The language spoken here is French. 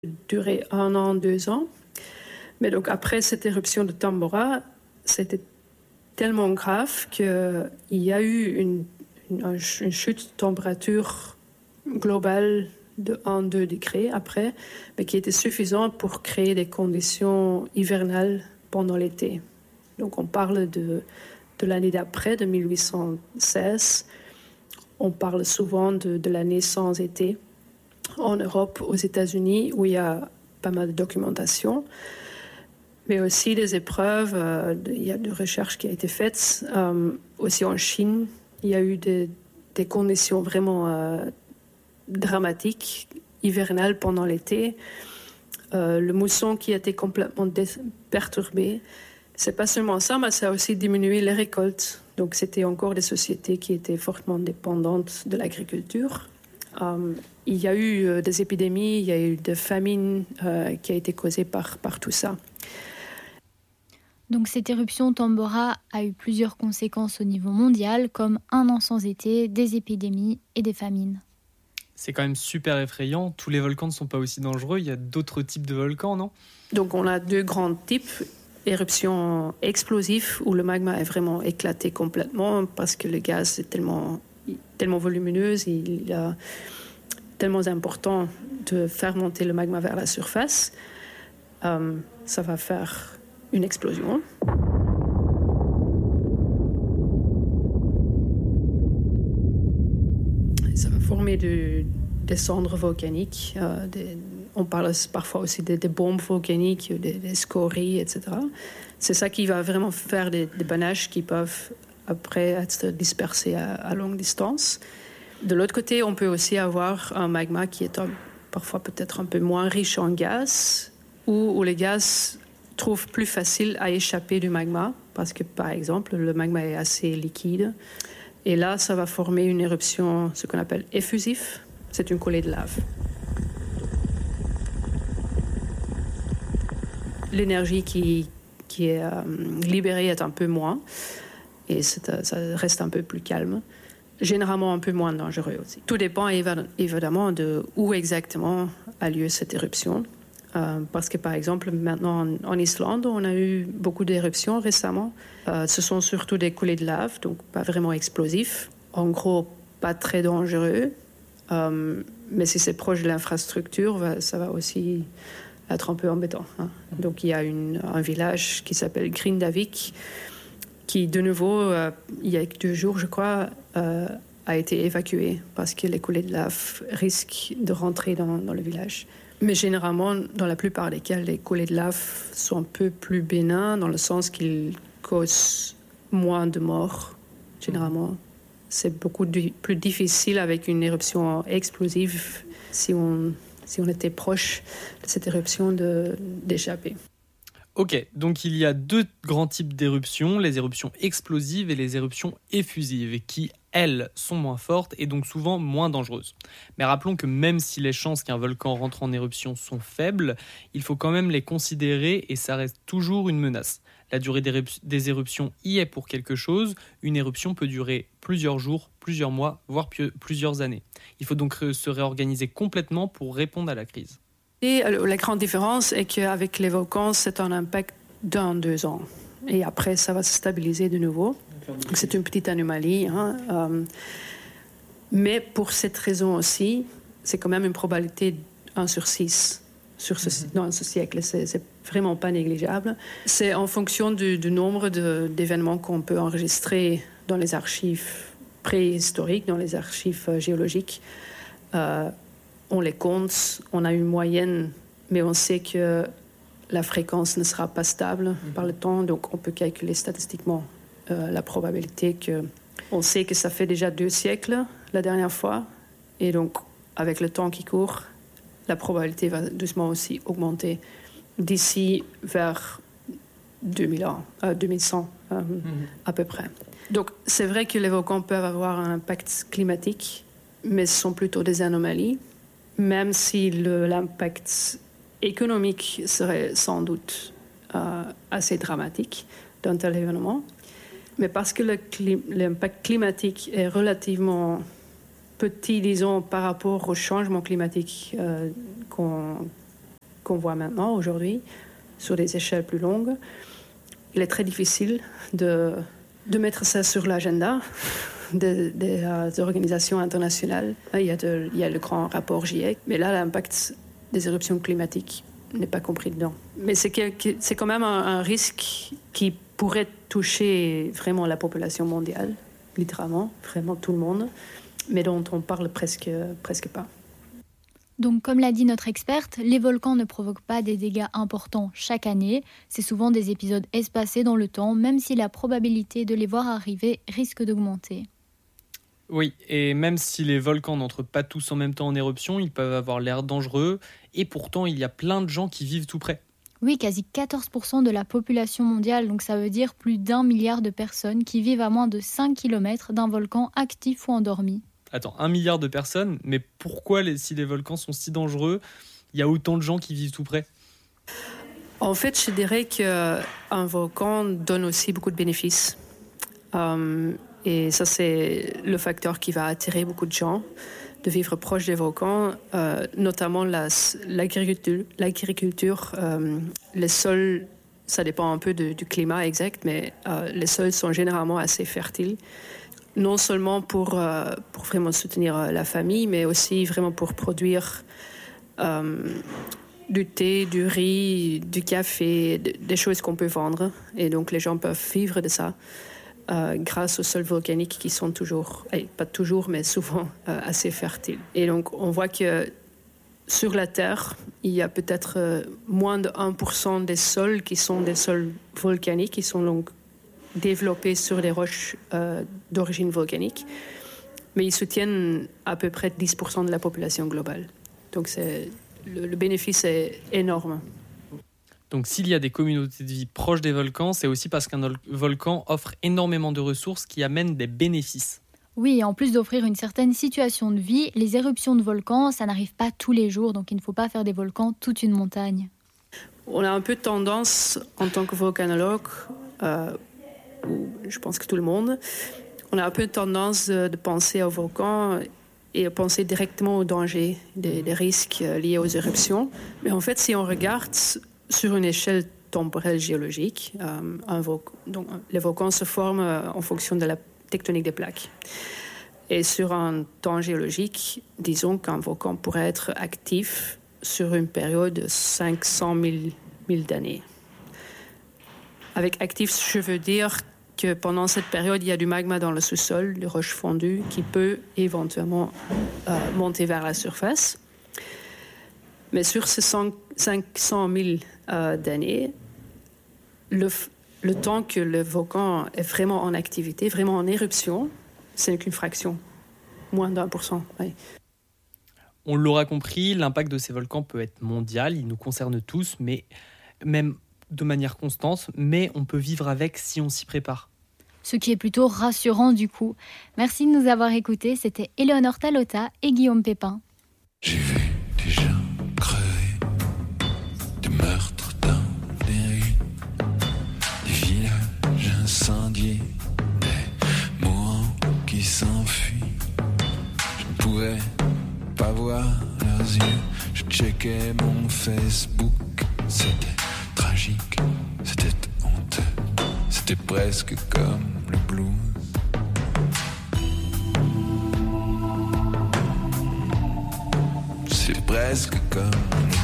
duré 1 an, 2 ans. Mais donc après cette éruption de Tambora, c'était tellement grave qu'il y a eu une chute de température globale de 1-2 degrés après, mais qui était suffisante pour créer des conditions hivernales pendant l'été. Donc on parle de l'année d'après, de 1816. On parle souvent de l'année sans été en Europe, aux États-Unis, où il y a pas mal de documentation, mais aussi des épreuves. Il y a de recherches qui ont été faites. Aussi en Chine, il y a eu des conditions vraiment dramatiques, hivernales pendant l'été. Le mousson qui a été complètement perturbé. C'est pas seulement ça, mais ça a aussi diminué les récoltes. Donc c'était encore des sociétés qui étaient fortement dépendantes de l'agriculture. Il y a eu des épidémies, il y a eu des famines qui ont été causées par tout ça. Donc cette éruption Tambora a eu plusieurs conséquences au niveau mondial, comme 1 an sans été, des épidémies et des famines. C'est quand même super effrayant. Tous les volcans ne sont pas aussi dangereux. Il y a d'autres types de volcans, non ? Donc on a 2 grands types. Éruption explosive, où le magma est vraiment éclaté complètement parce que le gaz est tellement volumineux, il est tellement important de faire monter le magma vers la surface. Ça va faire une explosion. Ça va former des cendres volcaniques. On parle parfois aussi des bombes volcaniques, des scories, etc. C'est ça qui va vraiment faire des panaches qui peuvent après être dispersés à longue distance. De l'autre côté, on peut aussi avoir un magma qui est parfois peut-être un peu moins riche en gaz, où les gaz trouvent plus facile à échapper du magma, parce que par exemple, le magma est assez liquide. Et là, ça va former une éruption, ce qu'on appelle effusive. C'est une coulée de lave. L'énergie qui est libérée est un peu moins, et ça reste un peu plus calme. Généralement un peu moins dangereux aussi. Tout dépend évidemment de où exactement a lieu cette éruption. Parce que par exemple, maintenant en Islande, on a eu beaucoup d'éruptions récemment. Ce sont surtout des coulées de lave, donc pas vraiment explosifs. En gros, pas très dangereux. Mais si c'est proche de l'infrastructure, ça va aussi être un peu embêtant. Donc il y a un village qui s'appelle Grindavik, qui de nouveau, il y a 2 jours, je crois, a été évacué parce que les coulées de lave risquent de rentrer dans le village. Mais généralement, dans la plupart des cas, les coulées de lave sont un peu plus bénins, dans le sens qu'ils causent moins de morts, généralement. C'est beaucoup plus difficile avec une éruption explosive si on était proche de cette éruption d'échapper. Ok, donc il y a 2 grands types d'éruptions, les éruptions explosives et les éruptions effusives, qui, elles, sont moins fortes et donc souvent moins dangereuses. Mais rappelons que même si les chances qu'un volcan rentre en éruption sont faibles, il faut quand même les considérer et ça reste toujours une menace. La durée des éruptions y est pour quelque chose. Une éruption peut durer plusieurs jours, plusieurs mois, voire plusieurs années. Il faut donc se réorganiser complètement pour répondre à la crise. Et la grande différence est qu'avec les volcans, c'est un impact d'1-2 ans. Et après, ça va se stabiliser de nouveau. Donc, c'est une petite anomalie. Mais pour cette raison aussi, c'est quand même une probabilité 1 sur 6 dans ce siècle. C'est vraiment pas négligeable. C'est en fonction du nombre d'événements qu'on peut enregistrer dans les archives préhistoriques, dans les archives géologiques. On les compte, on a une moyenne, mais on sait que la fréquence ne sera pas stable par le temps, donc on peut calculer statistiquement la probabilité que... On sait que ça fait déjà 2 siècles la dernière fois, et donc avec le temps qui court, la probabilité va doucement aussi augmenter d'ici vers 2100 à peu près. Donc c'est vrai que les volcans peuvent avoir un impact climatique, mais ce sont plutôt des anomalies. Même si l'impact économique serait sans doute assez dramatique d'un tel événement. Mais parce que l'impact climatique est relativement petit, disons, par rapport au changement climatique qu'on qu'on voit maintenant, aujourd'hui, sur des échelles plus longues, il est très difficile de mettre ça sur l'agenda des organisations internationales. Il y a le grand rapport GIEC, mais là, l'impact des éruptions climatiques n'est pas compris dedans. Mais c'est quand même un risque qui pourrait toucher vraiment la population mondiale, littéralement, vraiment tout le monde, mais dont on parle presque pas. Donc, comme l'a dit notre experte, les volcans ne provoquent pas des dégâts importants chaque année. C'est souvent des épisodes espacés dans le temps, même si la probabilité de les voir arriver risque d'augmenter. Oui, et même si les volcans n'entrent pas tous en même temps en éruption, ils peuvent avoir l'air dangereux, et pourtant il y a plein de gens qui vivent tout près. Oui, quasi 14% de la population mondiale, donc ça veut dire plus d'1 milliard de personnes qui vivent à moins de 5 km d'un volcan actif ou endormi. Attends, 1 milliard de personnes, mais pourquoi si les volcans sont si dangereux, il y a autant de gens qui vivent tout près ? En fait, je dirais qu'un volcan donne aussi beaucoup de bénéfices. Et ça, c'est le facteur qui va attirer beaucoup de gens de vivre proche des volcans, notamment l'agriculture. Les sols, ça dépend un peu du climat exact, mais les sols sont généralement assez fertiles. Non seulement pour vraiment soutenir la famille, mais aussi vraiment pour produire du thé, du riz, du café, des choses qu'on peut vendre. Et donc, les gens peuvent vivre de ça grâce aux sols volcaniques qui sont toujours, pas toujours, mais souvent assez fertiles. Et donc, on voit que sur la Terre, il y a peut-être moins de 1% des sols qui sont des sols volcaniques, qui sont donc développés sur des roches d'origine volcanique, mais ils soutiennent à peu près 10% de la population globale. Donc le bénéfice est énorme. Donc s'il y a des communautés de vie proches des volcans, c'est aussi parce qu'un volcan offre énormément de ressources qui amènent des bénéfices. Oui, et en plus d'offrir une certaine situation de vie, les éruptions de volcans, ça n'arrive pas tous les jours, donc il ne faut pas faire des volcans toute une montagne. On a un peu tendance, en tant que volcanologue, je pense que tout le monde, on a un peu tendance de penser aux volcans et de penser directement aux dangers, des risques liés aux éruptions. Mais en fait, si on regarde sur une échelle temporelle géologique, donc, les volcans se forment en fonction de la tectonique des plaques. Et sur un temps géologique, disons qu'un volcan pourrait être actif sur une période de 500 000 d'années. Avec actif, je veux dire que pendant cette période, il y a du magma dans le sous-sol, des roches fondues, qui peut éventuellement monter vers la surface. Mais sur ces 500 000 d'années, le temps que le volcan est vraiment en activité, vraiment en éruption, ce n'est qu'une fraction, moins d'1%. Oui. On l'aura compris, l'impact de ces volcans peut être mondial, il nous concerne tous, mais même de manière constante, mais on peut vivre avec si on s'y prépare. Ce qui est plutôt rassurant du coup. Merci de nous avoir écoutés, c'était Éléonore Talota et Guillaume Pépin. J'ai vu des gens crever, des meurtres dans des rues, des villages incendiés, des mourants qui s'enfuient. Je ne pouvais pas voir leurs yeux, je checkais mon Facebook, c'était tragique, c'était honteux, c'était presque comme le blues. C'est presque comme